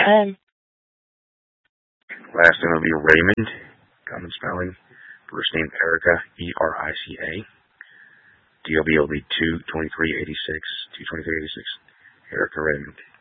Last name will be Raymond, common spelling. First name Erica, Erica. DOB will be 22386, 22386. Erica Raymond.